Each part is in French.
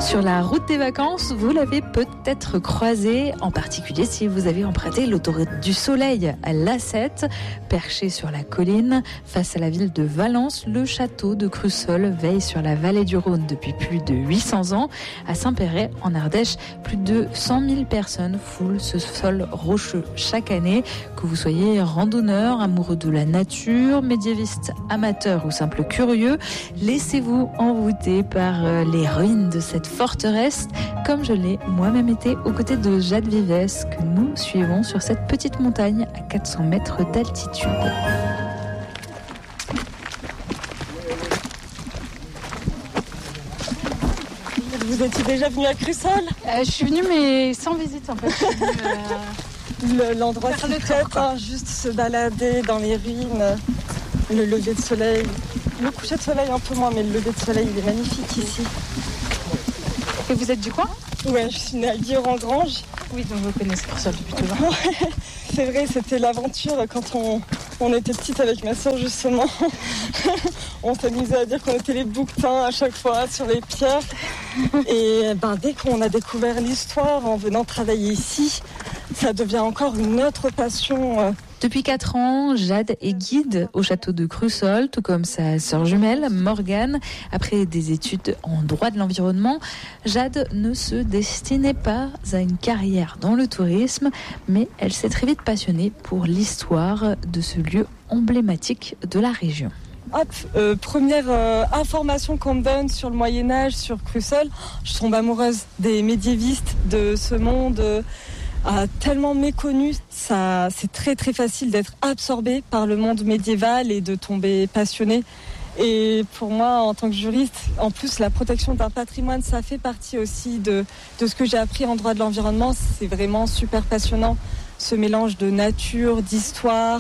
Sur la route des vacances, vous l'avez peut-être croisé, en particulier si vous avez emprunté l'autoroute du Soleil à l'A7. Perché sur la colline, face à la ville de Valence, le château de Crussol veille sur la vallée du Rhône depuis plus de 800 ans. À Saint-Péret, en Ardèche, plus de 100 000 personnes foulent ce sol rocheux chaque année. Que vous soyez randonneur, amoureux de la nature, médiéviste, amateur ou simple curieux, laissez-vous envoûter par les ruines de cette forteresse, comme je l'ai moi-même été aux côtés de Jade Vivès, que nous suivons sur cette petite montagne à 400 mètres d'altitude. Vous étiez déjà venu à Crussol ? Je suis venue mais sans visite en fait. L'endroit c'est peut-être juste se balader dans les ruines, le lever de soleil. Le coucher de soleil un peu moins, mais le lever de soleil il est magnifique ici. Et vous êtes du coin ? Ouais, je suis née à Guillaume-en-Grange. Oui, donc vous connaissez Crussol depuis toujours. Ouais, c'est vrai, c'était l'aventure quand on était petite avec ma soeur justement. On s'amusait à dire qu'on était les bouquetins à chaque fois sur les pierres. Et dès qu'on a découvert l'histoire en venant travailler ici, ça devient encore une autre passion. Depuis 4 ans, Jade est guide au château de Crussol, tout comme sa sœur jumelle, Morgane. Après des études en droit de l'environnement, Jade ne se destinait pas à une carrière dans le tourisme, mais elle s'est très vite passionnée pour l'histoire de ce lieu emblématique de la région. Première information qu'on me donne sur le Moyen-Âge, sur Crussol, je tombe amoureuse des médiévistes, de ce monde tellement méconnu. C'est très très facile d'être absorbé par le monde médiéval et de tomber passionné. Et pour moi, en tant que juriste, en plus la protection d'un patrimoine, ça fait partie aussi de ce que j'ai appris en droit de l'environnement. C'est vraiment super passionnant, ce mélange de nature, d'histoire.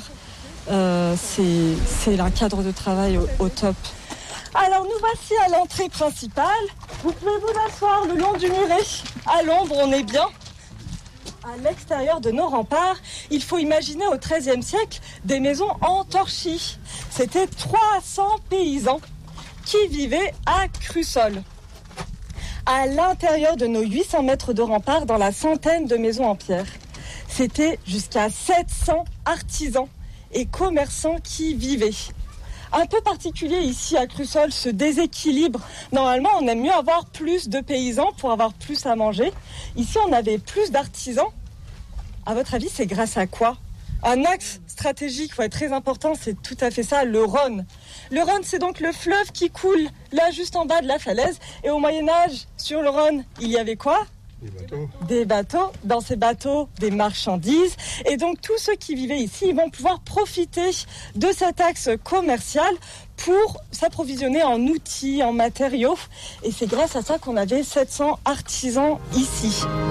C'est un cadre de travail au top. Alors nous voici à l'entrée principale. Vous pouvez vous asseoir le long du muret. À l'ombre, on est bien. À l'extérieur de nos remparts, il faut imaginer au XIIIe siècle des maisons en torchis. C'était 300 paysans qui vivaient à Crussol. À l'intérieur de nos 800 mètres de remparts, dans la centaine de maisons en pierre, c'était jusqu'à 700 artisans et commerçants qui vivaient. Un peu particulier ici à Crussol, ce déséquilibre. Normalement, on aime mieux avoir plus de paysans pour avoir plus à manger. Ici, on avait plus d'artisans. À votre avis, c'est grâce à quoi ? Un axe stratégique très important, c'est tout à fait ça, le Rhône. Le Rhône, c'est donc le fleuve qui coule là, juste en bas de la falaise. Et au Moyen-Âge, sur le Rhône, il y avait quoi ? Des bateaux. Dans ces bateaux, des marchandises. Et donc, tous ceux qui vivaient ici, ils vont pouvoir profiter de cet axe commercial pour s'approvisionner en outils, en matériaux. Et c'est grâce à ça qu'on avait 700 artisans ici.